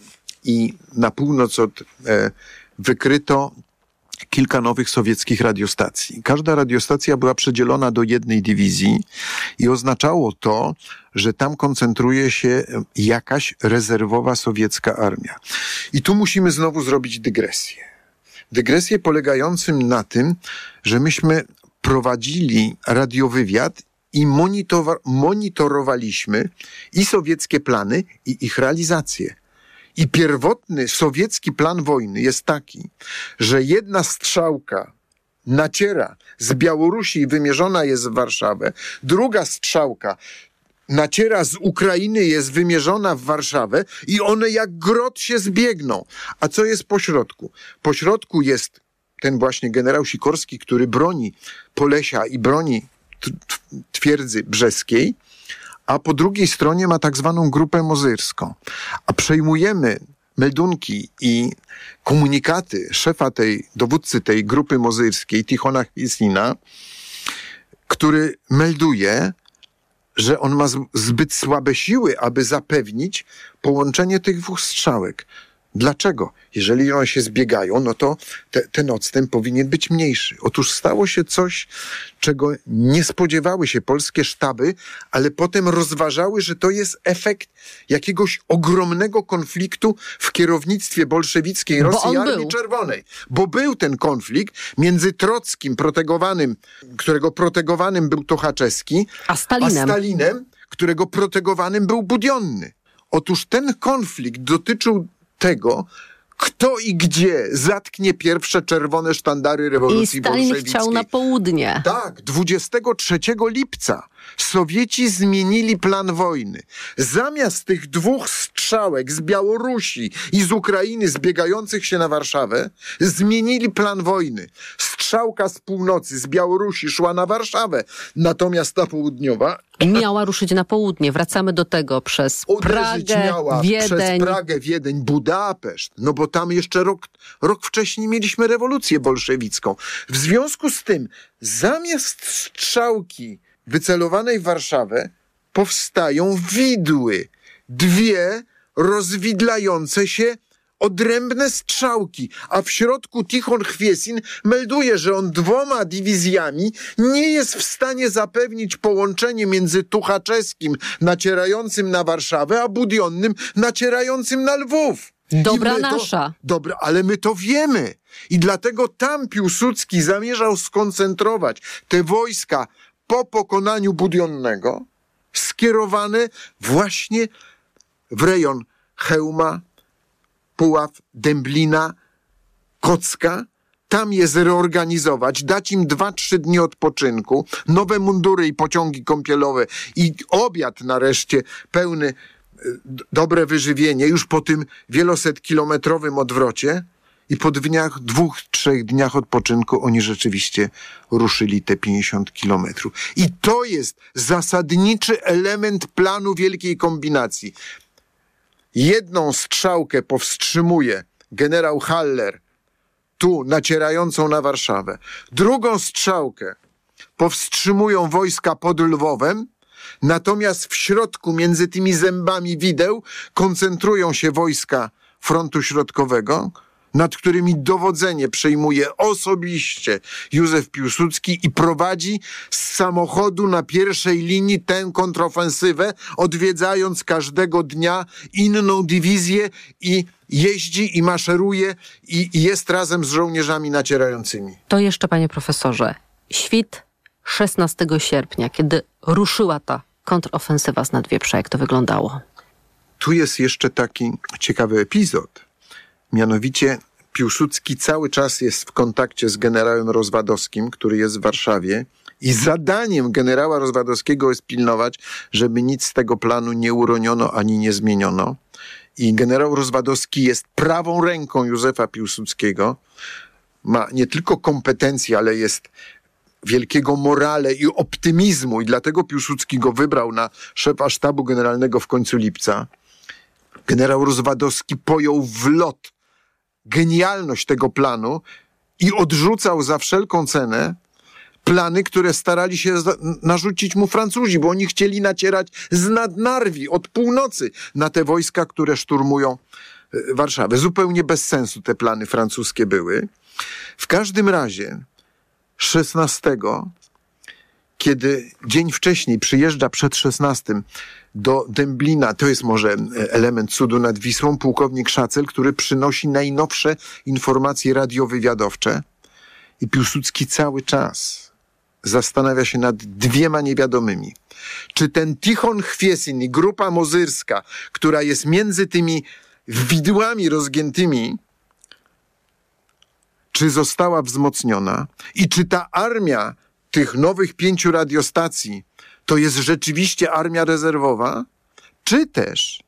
i na północ od e, wykryto kilka nowych sowieckich radiostacji. Każda radiostacja była przedzielona do jednej dywizji i oznaczało to, że tam koncentruje się jakaś rezerwowa sowiecka armia. I tu musimy znowu zrobić dygresję. Dygresję polegającą na tym, że myśmy prowadzili radiowywiad i monitor- monitorowaliśmy i sowieckie plany, i ich realizację. I pierwotny sowiecki plan wojny jest taki, że jedna strzałka naciera z Białorusi i wymierzona jest w Warszawę, druga strzałka naciera z Ukrainy, jest wymierzona w Warszawę i one jak grot się zbiegną. A co jest pośrodku? Pośrodku jest ten właśnie generał Sikorski, który broni Polesia i broni t- t- twierdzy brzeskiej, a po drugiej stronie ma tak zwaną grupę mozyrską. A przejmujemy meldunki i komunikaty szefa tej, dowódcy tej grupy mozyrskiej, Tichona Chwiesina, który melduje, że on ma zbyt słabe siły, aby zapewnić połączenie tych dwóch strzałek. Dlaczego? Jeżeli one się zbiegają, no to te, ten odstęp powinien być mniejszy. Otóż stało się coś, czego nie spodziewały się polskie sztaby, ale potem rozważały, że to jest efekt jakiegoś ogromnego konfliktu w kierownictwie bolszewickiej Rosji i Armii był. Czerwonej. Bo był ten konflikt między Trockim, protegowanym, którego protegowanym był Tuchaczewski, a Stalinem, a Stalinem, którego protegowanym był Budionny. Otóż ten konflikt dotyczył tego, kto i gdzie zatknie pierwsze czerwone sztandary rewolucji I Stalin bolszewickiej. chciał na południe. Tak, dwudziestego trzeciego lipca Sowieci zmienili plan wojny. Zamiast tych dwóch strzałek z Białorusi i z Ukrainy zbiegających się na Warszawę, zmienili plan wojny. Strzałka z północy, z Białorusi szła na Warszawę, natomiast ta południowa miała ruszyć na południe. Wracamy do tego przez Pragę, miała Wiedeń. Przez Pragę, Wiedeń, Budapeszt. No bo tam jeszcze rok, rok wcześniej mieliśmy rewolucję bolszewicką. W związku z tym, zamiast strzałki wycelowanej w Warszawę, powstają widły. Dwie rozwidlające się odrębne strzałki, a w środku Tichon Chwiesin melduje, że on dwoma dywizjami nie jest w stanie zapewnić połączenie między Tuchaczewskim nacierającym na Warszawę, a Budionnym nacierającym na Lwów. Dobra nasza. To, dobra, ale my to wiemy. I dlatego tam Piłsudski zamierzał skoncentrować te wojska po pokonaniu Budionnego, skierowane właśnie w rejon Chełma, Puław, Dęblina, Kocka, tam je zreorganizować, dać im dwa, trzy dni odpoczynku, nowe mundury i pociągi kąpielowe i obiad nareszcie pełny, dobre wyżywienie już po tym wielosetkilometrowym odwrocie i po dniach, dwóch, trzech dniach odpoczynku oni rzeczywiście ruszyli te pięćdziesiąt kilometrów. I to jest zasadniczy element planu wielkiej kombinacji. Jedną strzałkę powstrzymuje generał Haller, tu nacierającą na Warszawę. Drugą strzałkę powstrzymują wojska pod Lwowem, natomiast w środku, między tymi zębami wideł, koncentrują się wojska frontu środkowego, nad którymi dowodzenie przejmuje osobiście Józef Piłsudski i prowadzi z samochodu na pierwszej linii tę kontrofensywę, odwiedzając każdego dnia inną dywizję i jeździ i maszeruje i, i jest razem z żołnierzami nacierającymi. To jeszcze, panie profesorze, świt szesnastego sierpnia, kiedy ruszyła ta kontrofensywa z Nadwieprza, jak to wyglądało? Tu jest jeszcze taki ciekawy epizod. Mianowicie Piłsudski cały czas jest w kontakcie z generałem Rozwadowskim, który jest w Warszawie i zadaniem generała Rozwadowskiego jest pilnować, żeby nic z tego planu nie uroniono ani nie zmieniono. I generał Rozwadowski jest prawą ręką Józefa Piłsudskiego. Ma nie tylko kompetencje, ale jest wielkiego morale i optymizmu i dlatego Piłsudski go wybrał na szefa sztabu generalnego w końcu lipca. Generał Rozwadowski pojął w lot genialność tego planu i odrzucał za wszelką cenę plany, które starali się narzucić mu Francuzi, bo oni chcieli nacierać z Nadnarwi od północy na te wojska, które szturmują Warszawę. Zupełnie bez sensu te plany francuskie były. W każdym razie szesnastego, kiedy dzień wcześniej przyjeżdża przed szesnastym do Dęblina, to jest może element cudu nad Wisłą, pułkownik Szacel, który przynosi najnowsze informacje radiowywiadowcze i Piłsudski cały czas zastanawia się nad dwiema niewiadomymi. Czy ten Tichon Chwiesin i grupa mozyrska, która jest między tymi widłami rozgiętymi, czy została wzmocniona i czy ta armia tych nowych pięciu radiostacji to jest rzeczywiście armia rezerwowa, czy też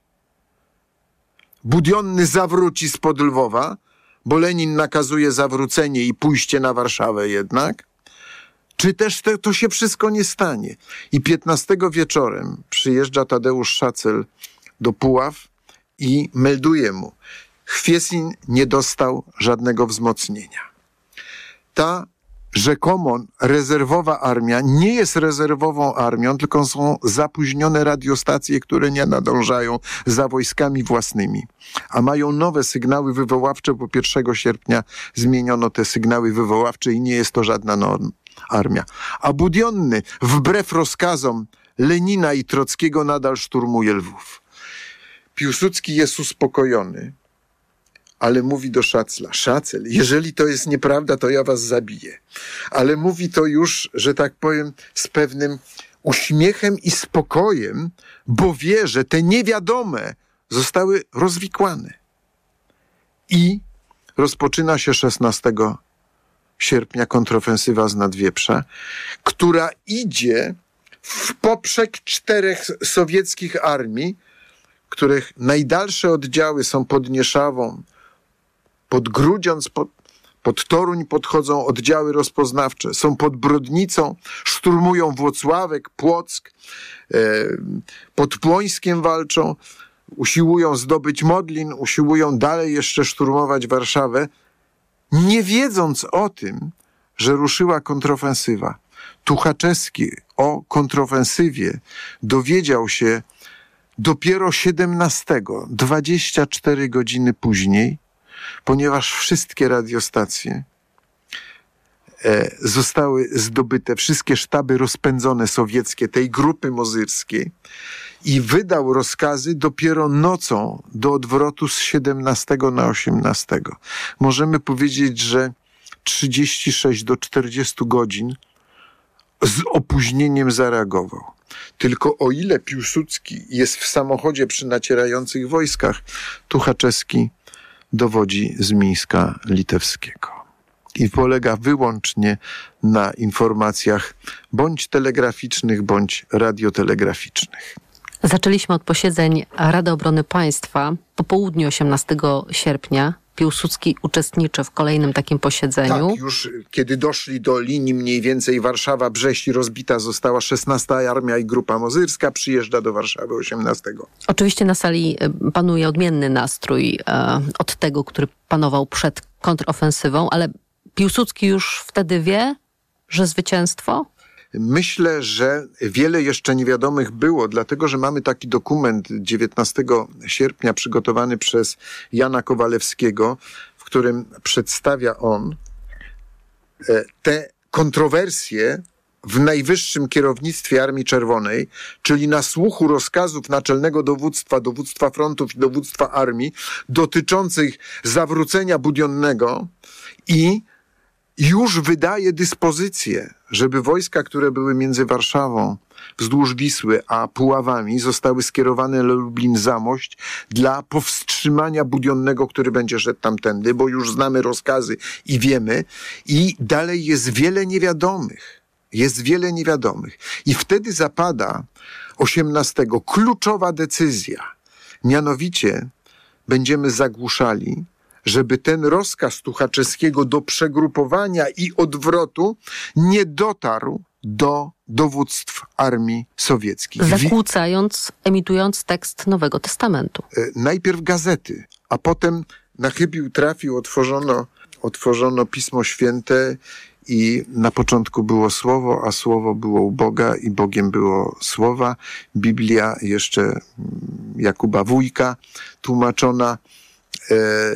Budionny zawróci spod Lwowa, bo Lenin nakazuje zawrócenie i pójście na Warszawę jednak, czy też to, to się wszystko nie stanie. I piętnastego wieczorem przyjeżdża Tadeusz Szacel do Puław i melduje mu: Chwiesin nie dostał żadnego wzmocnienia. Ta rzekomo rezerwowa armia nie jest rezerwową armią, tylko są zapóźnione radiostacje, które nie nadążają za wojskami własnymi. A mają nowe sygnały wywoławcze, bo pierwszego sierpnia zmieniono te sygnały wywoławcze i nie jest to żadna norm, armia. A Budionny, wbrew rozkazom Lenina i Trockiego, nadal szturmuje Lwów. Piłsudski jest uspokojony, ale mówi do Szacla: Szacel, jeżeli to jest nieprawda, to ja was zabiję. Ale mówi to już, że tak powiem, z pewnym uśmiechem i spokojem, bo wie, że te niewiadome zostały rozwikłane. I rozpoczyna się szesnastego sierpnia kontrofensywa z Nadwieprza, która idzie w poprzek czterech sowieckich armii, których najdalsze oddziały są pod Nieszawą, pod Grudziądz, pod, pod Toruń podchodzą oddziały rozpoznawcze, są pod Brodnicą, szturmują Włocławek, Płock, e, pod Płońskiem walczą, usiłują zdobyć Modlin, usiłują dalej jeszcze szturmować Warszawę, nie wiedząc o tym, że ruszyła kontrofensywa. Tuchaczewski o kontrofensywie dowiedział się dopiero siedemnastego, dwadzieścia cztery godziny później, ponieważ wszystkie radiostacje e, zostały zdobyte, wszystkie sztaby rozpędzone sowieckie, tej grupy mozyrskiej, i wydał rozkazy dopiero nocą do odwrotu z siedemnastego na osiemnastego. Możemy powiedzieć, że trzydzieści sześć do czterdziestu godzin z opóźnieniem zareagował. Tylko o ile Piłsudski jest w samochodzie przy nacierających wojskach, Tuchaczewski dowodzi z Mińska Litewskiego. I polega wyłącznie na informacjach bądź telegraficznych, bądź radiotelegraficznych. Zaczęliśmy od posiedzeń Rady Obrony Państwa. Po południu osiemnastego sierpnia Piłsudski uczestniczy w kolejnym takim posiedzeniu. Tak, już kiedy doszli do linii mniej więcej Warszawa-Brześć, rozbita została szesnasta Armia i Grupa Mozyrska, przyjeżdża do Warszawy osiemnastego. Oczywiście na sali panuje odmienny nastrój e, od tego, który panował przed kontrofensywą, ale Piłsudski już wtedy wie, że zwycięstwo? Myślę, że wiele jeszcze niewiadomych było, dlatego że mamy taki dokument dziewiętnastego sierpnia przygotowany przez Jana Kowalewskiego, w którym przedstawia on te kontrowersje w najwyższym kierownictwie Armii Czerwonej, czyli na słuchu rozkazów naczelnego dowództwa, dowództwa frontów i dowództwa armii dotyczących zawrócenia Budionnego i już wydaje dyspozycję, żeby wojska, które były między Warszawą, wzdłuż Wisły, a Puławami, zostały skierowane na Lublin-Zamość dla powstrzymania Budionnego, który będzie szedł tamtędy, bo już znamy rozkazy i wiemy. I dalej jest wiele niewiadomych. Jest wiele niewiadomych. I wtedy zapada osiemnastego kluczowa decyzja. Mianowicie będziemy zagłuszali, żeby ten rozkaz Tuchaczewskiego do przegrupowania i odwrotu nie dotarł do dowództw armii sowieckich. Zakłócając, emitując tekst Nowego Testamentu. Najpierw gazety, a potem na chybił trafił, otworzono, otworzono Pismo Święte i na początku było Słowo, a Słowo było u Boga i Bogiem było Słowa. Biblia jeszcze Jakuba Wójka tłumaczona. E,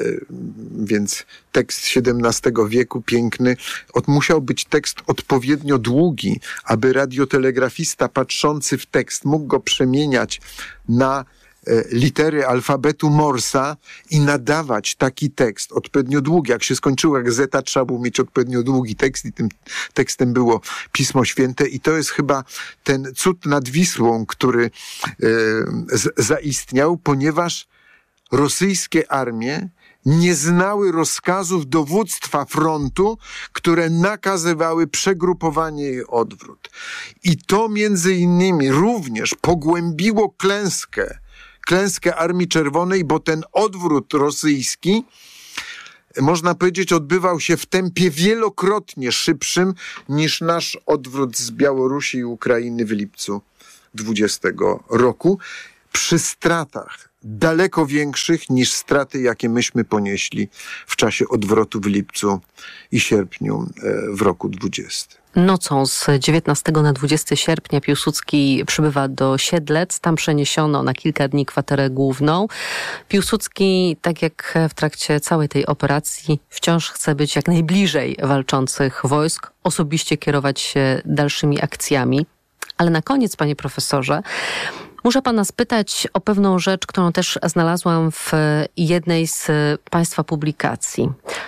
więc tekst siedemnastego wieku, piękny. Od, musiał być tekst odpowiednio długi, aby radiotelegrafista patrzący w tekst mógł go przemieniać na e, litery alfabetu Morsa i nadawać taki tekst odpowiednio długi. Jak się skończyła gazeta, trzeba było mieć odpowiednio długi tekst i tym tekstem było Pismo Święte i to jest chyba ten cud nad Wisłą, który e, z, zaistniał, ponieważ rosyjskie armie nie znały rozkazów dowództwa frontu, które nakazywały przegrupowanie i odwrót. I to między innymi również pogłębiło klęskę, klęskę Armii Czerwonej, bo ten odwrót rosyjski, można powiedzieć, odbywał się w tempie wielokrotnie szybszym niż nasz odwrót z Białorusi i Ukrainy w lipcu dwudziestego roku, przy stratach daleko większych niż straty, jakie myśmy ponieśli w czasie odwrotu w lipcu i sierpniu w roku dwudziestym. Nocą z dziewiętnastego na dwudziestego sierpnia Piłsudski przybywa do Siedlec. Tam przeniesiono na kilka dni kwaterę główną. Piłsudski, tak jak w trakcie całej tej operacji, wciąż chce być jak najbliżej walczących wojsk, osobiście kierować się dalszymi akcjami. Ale na koniec, panie profesorze, muszę pana spytać o pewną rzecz, którą też znalazłam w jednej z państwa publikacji.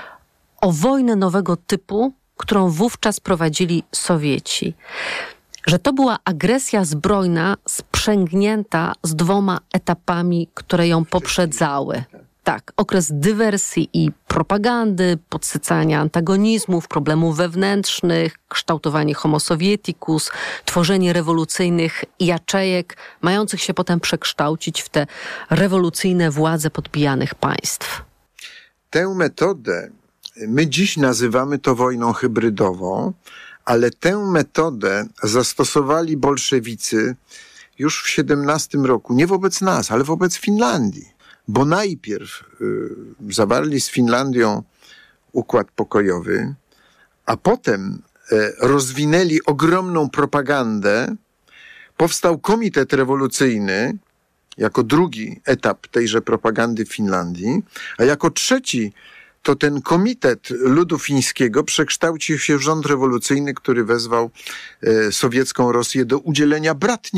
O wojnę nowego typu, którą wówczas prowadzili Sowieci. Że to była agresja zbrojna sprzęgnięta z dwoma etapami, które ją poprzedzały. Tak, okres dywersji i propagandy, podsycania antagonizmów, problemów wewnętrznych, kształtowanie homo sovieticus, tworzenie rewolucyjnych jaczejek, mających się potem przekształcić w te rewolucyjne władze podbijanych państw. Tę metodę my dziś nazywamy to wojną hybrydową, ale tę metodę zastosowali bolszewicy już w siedemnastym roku, nie wobec nas, ale wobec Finlandii. Bo najpierw y, zawarli z Finlandią układ pokojowy, a potem y, rozwinęli ogromną propagandę. Powstał Komitet Rewolucyjny jako drugi etap tejże propagandy w Finlandii, a jako trzeci to ten Komitet Ludu Fińskiego przekształcił się w rząd rewolucyjny, który wezwał y, sowiecką Rosję do udzielenia bratniej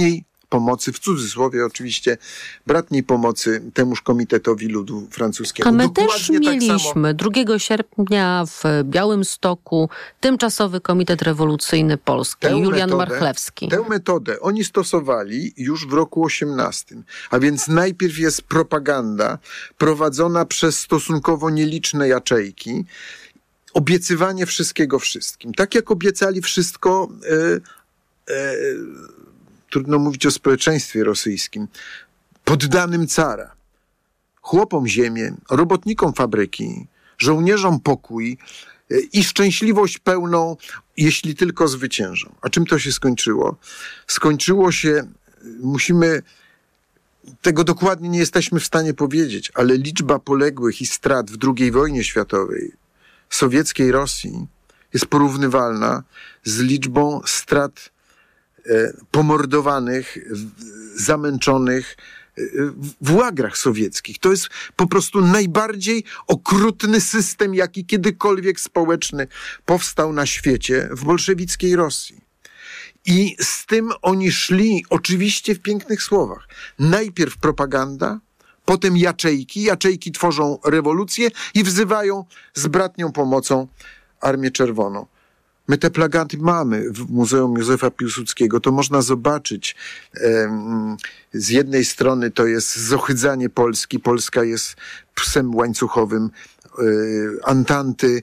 pomocy, w cudzysłowie oczywiście, bratniej pomocy temuż Komitetowi Ludu Francuskiego. A my Dokładnie też tak mieliśmy samo. drugiego sierpnia w Białymstoku Tymczasowy Komitet Rewolucyjny Polski, Tę Julian metodę, Marchlewski. Tę metodę oni stosowali już w roku osiemnastym, a więc najpierw jest propaganda prowadzona przez stosunkowo nieliczne jaczejki, obiecywanie wszystkiego wszystkim. Tak jak obiecali wszystko, e, e, trudno mówić o społeczeństwie rosyjskim, poddanym cara. Chłopom ziemię, robotnikom fabryki, żołnierzom pokój e, i szczęśliwość pełną, jeśli tylko zwyciężą. A czym to się skończyło? Skończyło się, musimy, tego dokładnie nie jesteśmy w stanie powiedzieć, ale liczba poległych i strat w drugiej wojnie światowej sowieckiej Rosji jest porównywalna z liczbą strat e, pomordowanych, w, zamęczonych e, w łagrach sowieckich. To jest po prostu najbardziej okrutny system, jaki kiedykolwiek społeczny powstał na świecie w bolszewickiej Rosji. I z tym oni szli oczywiście w pięknych słowach. Najpierw propaganda, potem jaczejki. Jaczejki tworzą rewolucję i wzywają z bratnią pomocą Armię Czerwoną. My te plakaty mamy w Muzeum Józefa Piłsudskiego. To można zobaczyć. Z jednej strony to jest zohydzanie Polski. Polska jest psem łańcuchowym Antanty.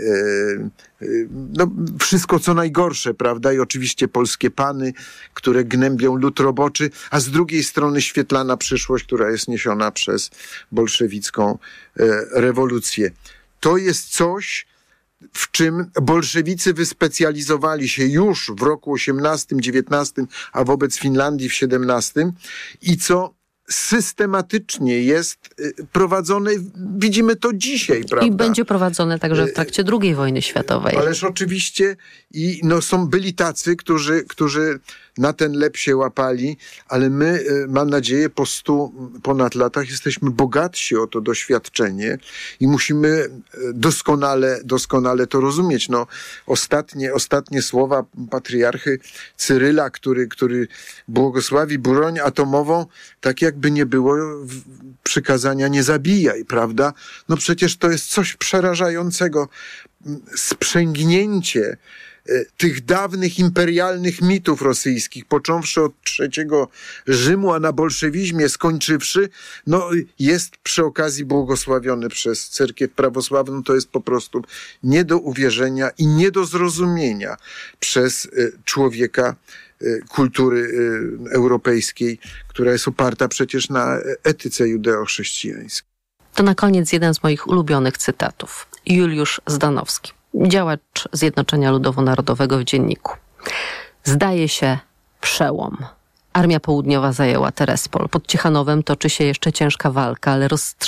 No, wszystko co najgorsze, prawda? I oczywiście polskie pany, które gnębią lud roboczy, a z drugiej strony świetlana przyszłość, która jest niesiona przez bolszewicką rewolucję. To jest coś, w czym bolszewicy wyspecjalizowali się już w roku osiemnastym, dziewiętnastym, a wobec Finlandii w siedemnastym i co systematycznie jest prowadzone, widzimy to dzisiaj, prawda? I będzie prowadzone także w trakcie drugiej wojny światowej. Ależ oczywiście i no, są byli tacy, którzy, którzy na ten lep się łapali, ale my, mam nadzieję, po stu ponad latach jesteśmy bogatsi o to doświadczenie i musimy doskonale, doskonale to rozumieć. No, ostatnie, ostatnie słowa patriarchy Cyryla, który, który błogosławi broń atomową, tak jakby nie było przykazania nie zabijaj, prawda? No przecież to jest coś przerażającego. Sprzęgnięcie tych dawnych imperialnych mitów rosyjskich, począwszy od trzeciego Rzymu, a na bolszewizmie skończywszy, no jest przy okazji błogosławiony przez cerkiew prawosławną. To jest po prostu nie do uwierzenia i nie do zrozumienia przez człowieka kultury europejskiej, która jest oparta przecież na etyce judeo-chrześcijańskiej. To na koniec jeden z moich ulubionych cytatów. Juliusz Zdanowski, działacz Zjednoczenia Ludowo-Narodowego w Dzienniku. Zdaje się przełom. Armia Południowa zajęła Terespol. Pod Ciechanowem toczy się jeszcze ciężka walka, ale rozstrzygnięcie